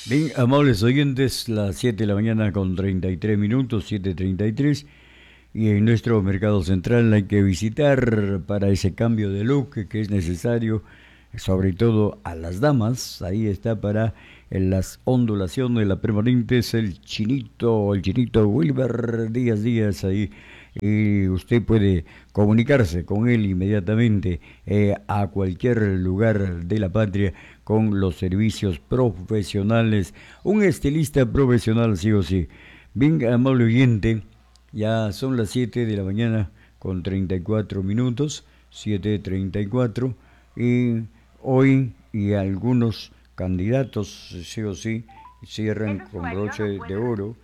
Bien, amables oyentes, las 7 de la mañana con 33 minutos, 7:33, y en nuestro mercado central hay que visitar para ese cambio de look que es necesario, sobre todo a las damas. Ahí está para las ondulaciones, las permanentes, el chinito Wilber Díaz ahí. Y usted puede comunicarse con él inmediatamente a cualquier lugar de la patria con los servicios profesionales. Un estilista profesional, sí o sí. Bien, amable oyente, ya son las 7 de la mañana con 34 minutos, 7:34, y hoy y algunos candidatos, sí o sí, cierran con broche de oro,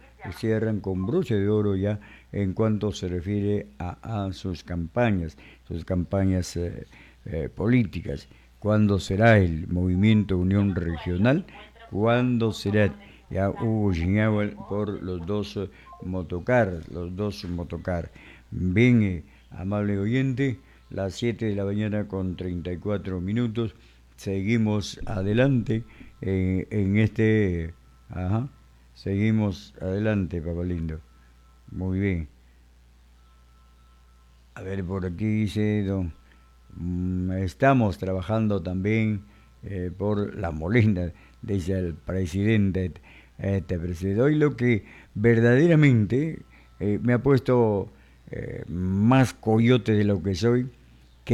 ya en cuanto se refiere a sus campañas políticas. ¿Cuándo será el movimiento Unión Regional? ¿Cuándo será? Ya hubo señal por los dos motocar. Bien, amable oyente, las 7 de la mañana con 34 minutos. Seguimos adelante en este... Ajá, seguimos adelante, papá lindo. Muy bien. A ver, por aquí dice don... estamos trabajando también por la Molina, dice el presidente. Presidente. Hoy lo que verdaderamente me ha puesto más coyote de lo que soy, que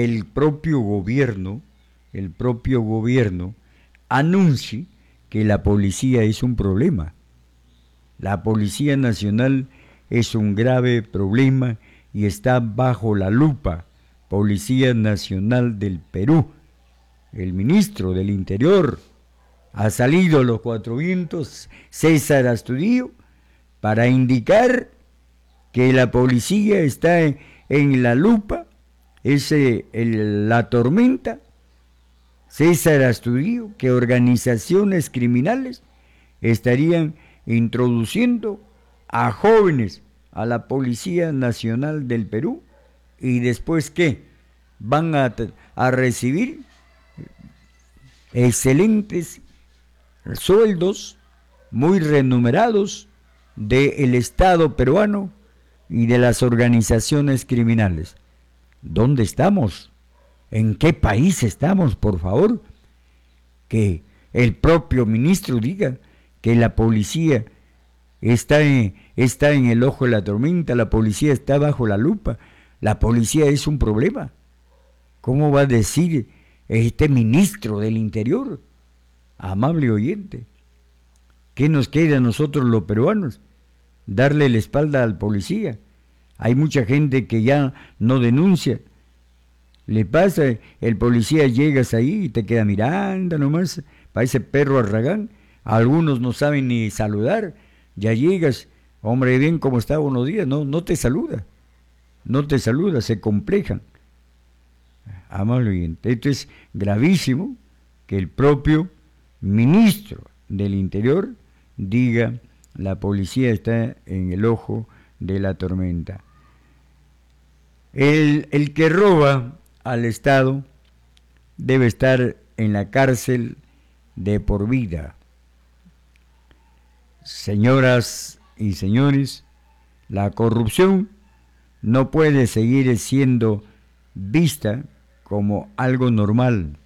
el propio gobierno anuncie que la policía es un problema. La Policía Nacional es un grave problema y está bajo la lupa. Policía Nacional del Perú. El ministro del Interior ha salido a los cuatro vientos, César Astudillo, para indicar que la policía está en la lupa, la tormenta. César Astudillo, que organizaciones criminales estarían introduciendo a jóvenes a la Policía Nacional del Perú, y después ¿qué? Van a recibir excelentes sueldos muy remunerados del Estado peruano y de las organizaciones criminales. ¿Dónde estamos? ¿En qué país estamos, por favor? Que el propio ministro diga que la policía está en el ojo de la tormenta, la policía está bajo la lupa, la policía es un problema. ¿Cómo va a decir este ministro del Interior? Amable oyente, ¿qué nos queda a nosotros los peruanos? Darle la espalda al policía. Hay mucha gente que ya no denuncia. Le pasa, el policía llegas ahí y te queda mirando nomás, parece perro arragán. Algunos no saben ni saludar. Ya llegas, hombre bien, ¿cómo está? Buenos días. No, no te saluda. No te saluda, se complejan. Amable oyente, esto es gravísimo que el propio ministro del Interior diga la policía está en el ojo de la tormenta. El que roba al Estado debe estar en la cárcel de por vida. Señoras y señores, la corrupción no puede seguir siendo vista como algo normal.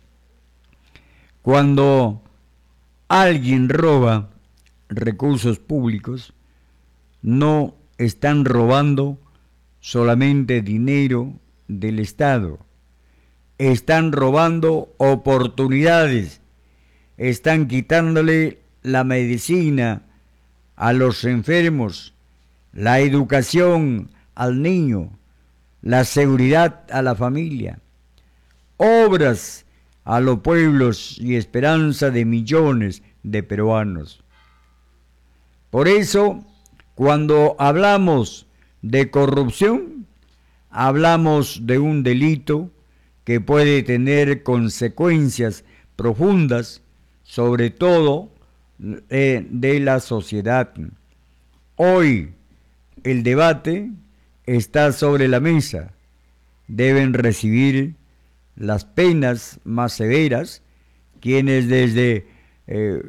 Cuando alguien roba recursos públicos, no están robando solamente dinero del Estado, están robando oportunidades, están quitándole la medicina a los enfermos, la educación al niño, la seguridad a la familia, obras a los pueblos y esperanza de millones de peruanos. Por eso, cuando hablamos de corrupción, hablamos de un delito que puede tener consecuencias profundas, sobre todo de la sociedad. Hoy el debate está sobre la mesa. Deben recibir las penas más severas quienes desde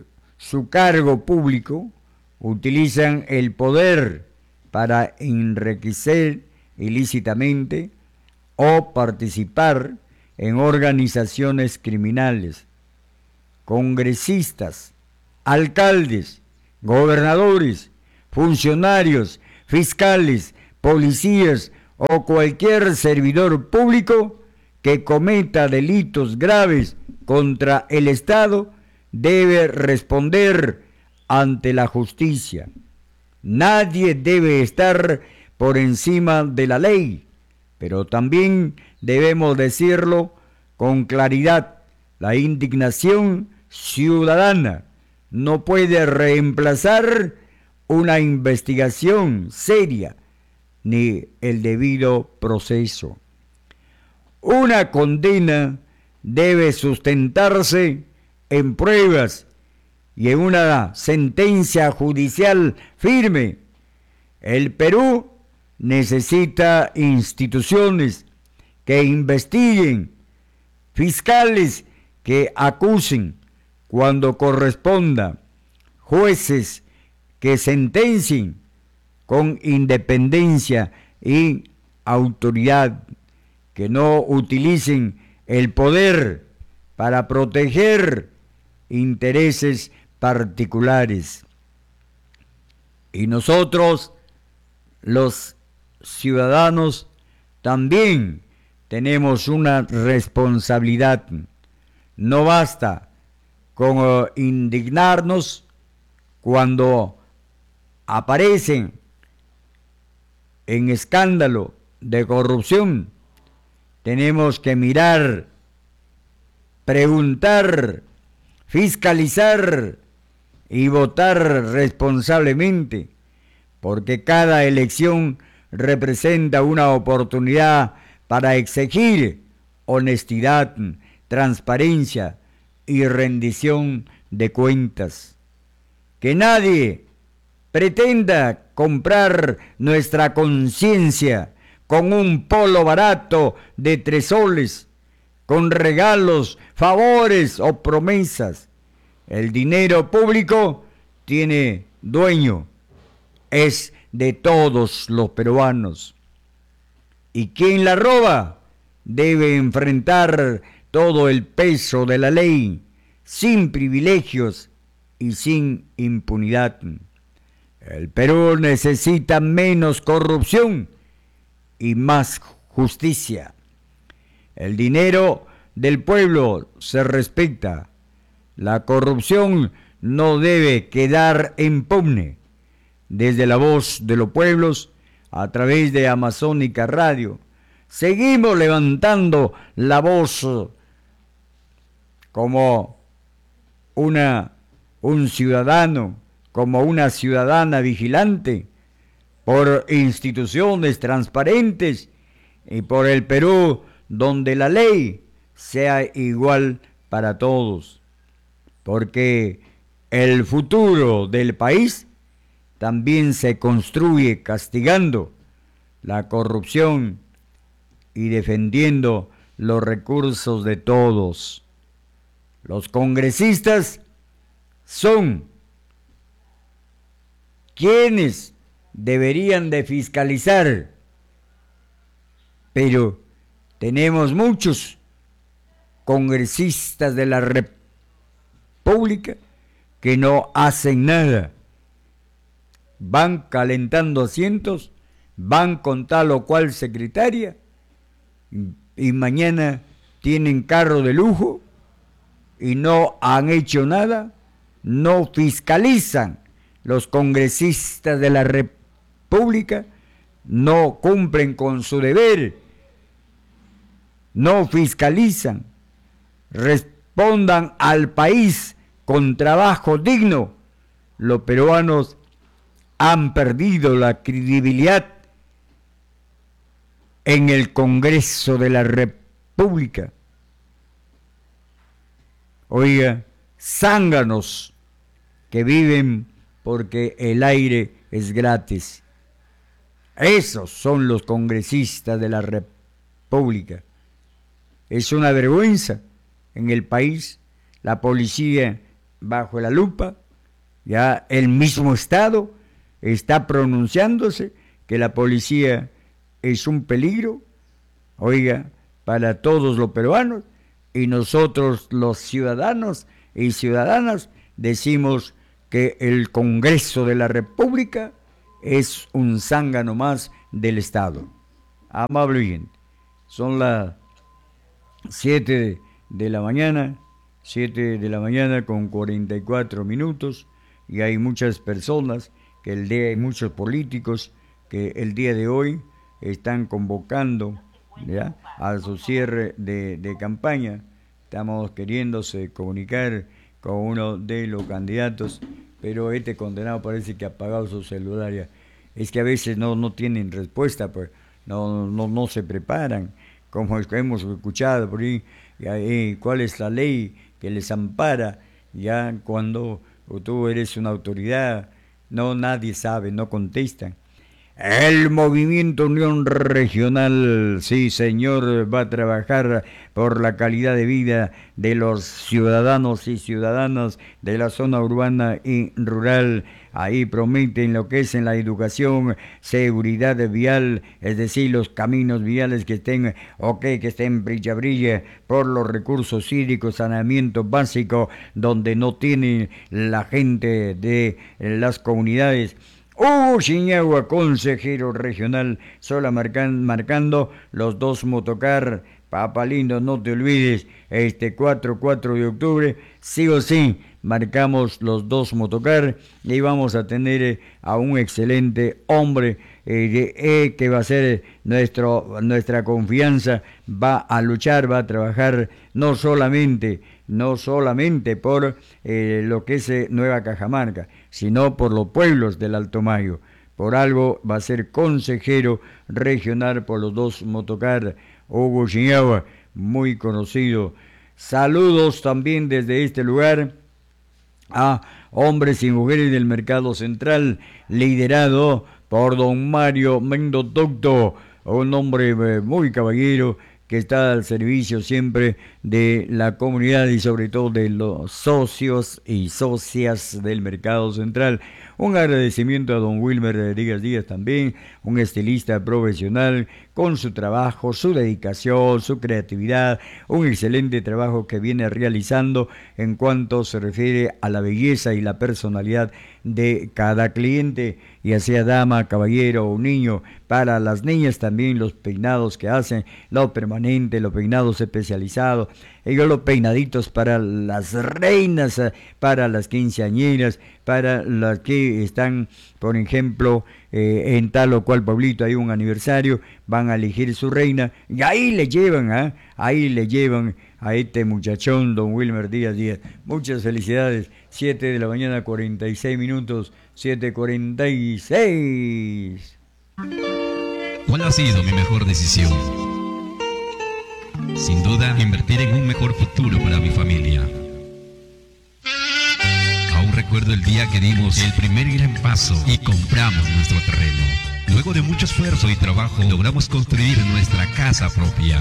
su cargo público, utilizan el poder para enriquecer ilícitamente o participar en organizaciones criminales. Congresistas, alcaldes, gobernadores, funcionarios, fiscales, policías o cualquier servidor público que cometa delitos graves contra el Estado debe responder ante la justicia. Nadie debe estar por encima de la ley, pero también debemos decirlo con claridad: la indignación ciudadana no puede reemplazar una investigación seria ni el debido proceso. Una condena debe sustentarse en pruebas y en una sentencia judicial firme. El Perú necesita instituciones que investiguen, fiscales que acusen cuando corresponda, jueces que sentencien con independencia y autoridad, que no utilicen el poder para proteger intereses particulares. Y nosotros, los ciudadanos, también tenemos una responsabilidad. No basta con indignarnos cuando aparecen en escándalo de corrupción. Tenemos que mirar, preguntar, fiscalizar y votar responsablemente, porque cada elección representa una oportunidad para exigir honestidad, transparencia y rendición de cuentas. Que nadie pretenda comprar nuestra conciencia con un polo barato de 3 soles, con regalos, favores o promesas. El dinero público tiene dueño, es de todos los peruanos. Y quien la roba debe enfrentar todo el peso de la ley, sin privilegios y sin impunidad. El Perú necesita menos corrupción y más justicia. El dinero del pueblo se respeta. La corrupción no debe quedar impune. Desde la voz de los pueblos, a través de Amazónica Radio, seguimos levantando la voz como un ciudadano, como una ciudadana vigilante, por instituciones transparentes y por el Perú donde la ley sea igual para todos. Porque el futuro del país también se construye castigando la corrupción y defendiendo los recursos de todos. Los congresistas son quienes deberían de fiscalizar, pero tenemos muchos congresistas de la República que no hacen nada. Van calentando asientos, van con tal o cual secretaria y mañana tienen carro de lujo y no han hecho nada, no fiscalizan. Los congresistas de la República no cumplen con su deber, no fiscalizan, respondan al país con trabajo digno. Los peruanos han perdido la credibilidad en el Congreso de la República. Oiga, zánganos que viven porque el aire es gratis. Esos son los congresistas de la República. Es una vergüenza en el país, la policía bajo la lupa, Ya el mismo Estado está pronunciándose que la policía es un peligro, oiga, para todos los peruanos, y nosotros los ciudadanos y ciudadanas decimos que el Congreso de la República es un zángano más del Estado. Amable oyente, son las 7 de la mañana, 7 de la mañana con 44 minutos, y hay muchas personas, hay muchos políticos que el día de hoy están convocando, ¿ya?, a su cierre de campaña. Estamos queriéndose comunicar con uno de los candidatos, pero este condenado parece que ha apagado su celular ya. Es que a veces no tienen respuesta, pues no se preparan, como hemos escuchado por ahí, cuál es la ley que les ampara, ya cuando tú eres una autoridad, nadie sabe, no contestan. El Movimiento Unión Regional, sí señor, va a trabajar por la calidad de vida de los ciudadanos y ciudadanas de la zona urbana y rural. Ahí prometen lo que es en la educación, seguridad vial, es decir, los caminos viales que estén brilla por los recursos hídricos, saneamiento básico, donde no tiene la gente de las comunidades. Hugo Chiñagua, consejero regional, sola marcando los 2 motocar. Papá lindo, no te olvides, 4 de octubre, sí o sí, marcamos los 2 motocar y vamos a tener a un excelente hombre que va a ser nuestra confianza, va a luchar, va a trabajar no solamente por lo que es Nueva Cajamarca, sino por los pueblos del Alto Mayo. Por algo va a ser consejero regional por los 2 motocar. Hugo Chiñagua, muy conocido. Saludos también desde este lugar a hombres y mujeres del Mercado Central, liderado por don Mario Mendo Docto, un hombre muy caballero que está al servicio siempre de la comunidad y sobre todo de los socios y socias del Mercado Central. Un agradecimiento a don Wilmer Díaz también, un estilista profesional con su trabajo, su dedicación, su creatividad, un excelente trabajo que viene realizando en cuanto se refiere a la belleza y la personalidad de cada cliente, ya sea dama, caballero o niño. Para las niñas también los peinados que hacen, lo permanente, los peinados especializados, ellos los peinaditos para las reinas, para las quinceañeras, para las que están, por ejemplo, en tal o cual pueblito hay un aniversario, van a elegir su reina y ahí le llevan a este muchachón, don Wilmer Díaz. Muchas felicidades. 7 de la mañana, 46 minutos, 7:46. ¿Cuál ha sido mi mejor decisión? Sin duda, invertir en un mejor futuro para mi familia. Aún recuerdo el día que dimos el primer gran paso y compramos nuestro terreno. Luego de mucho esfuerzo y trabajo, logramos construir nuestra casa propia.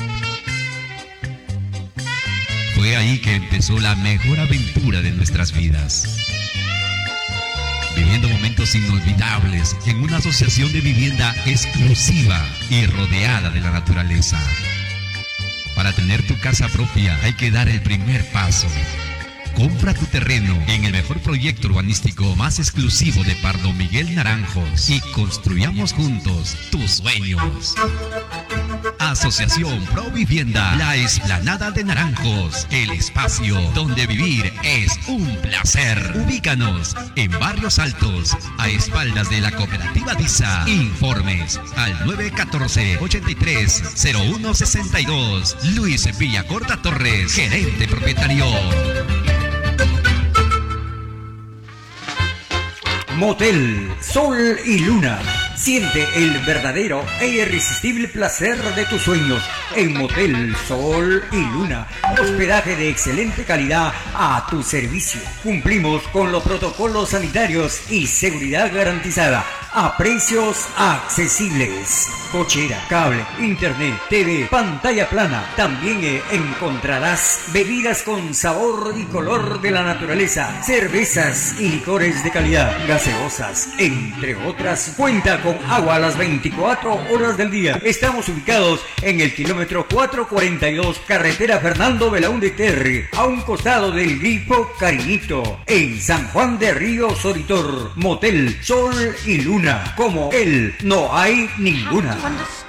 Fue ahí que empezó la mejor aventura de nuestras vidas. Viviendo momentos inolvidables en una asociación de vivienda exclusiva y rodeada de la naturaleza. Para tener tu casa propia hay que dar el primer paso. Compra tu terreno en el mejor proyecto urbanístico más exclusivo de Pardo Miguel Naranjos y construyamos juntos tus sueños. Asociación Pro Vivienda, la Explanada de Naranjos, el espacio donde vivir es un placer. Ubícanos en Barrios Altos, a espaldas de la Cooperativa DISA. Informes al 914-830162. Luis Villacorta Torres, gerente propietario. Motel Sol y Luna. Siente el verdadero e irresistible placer de tus sueños en Motel Sol y Luna. Hospedaje de excelente calidad a tu servicio. Cumplimos con los protocolos sanitarios y seguridad garantizada a precios accesibles. Cochera, cable, internet, TV, pantalla plana. También encontrarás bebidas con sabor y color de la naturaleza, cervezas y licores de calidad, gaseosas, entre otras. Cuenta con agua a las 24 horas del día. Estamos ubicados en el kilómetro 442, carretera Fernando Belaúnde Terry, a un costado del Grifo Cariñito, en San Juan de Río Soritor. Motel Sol y Luna, como él no hay ninguna.